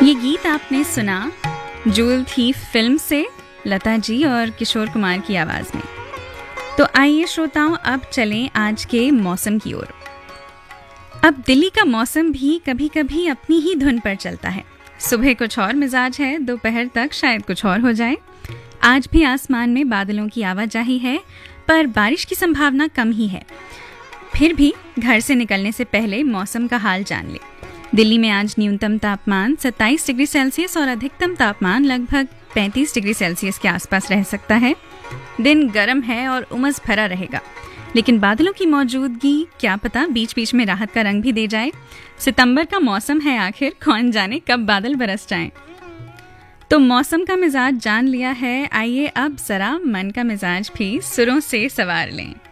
ये गीत आपने सुना जूल थी फिल्म से, लता जी और किशोर कुमार की आवाज़ में। तो आइए श्रोताओं, अब चलें आज के मौसम की ओर। अब दिल्ली का मौसम भी कभी कभी अपनी ही धुन पर चलता है। सुबह कुछ और मिजाज है, दोपहर तक शायद कुछ और हो जाए। आज भी आसमान में बादलों की आवाजाही है, पर बारिश की संभावना कम ही है। फिर भी घर से निकलने से पहले मौसम का हाल जान ले। दिल्ली में आज न्यूनतम तापमान 27 डिग्री सेल्सियस और अधिकतम तापमान लगभग 35 डिग्री सेल्सियस के आसपास रह सकता है। दिन गर्म है और उमस भरा रहेगा, लेकिन बादलों की मौजूदगी क्या पता बीच बीच में राहत का रंग भी दे जाए। सितंबर का मौसम है आखिर, कौन जाने कब बादल बरस जाएं। तो मौसम का मिजाज जान लिया है, आइए अब जरा मन का मिजाज भी सुरों से सवार लें।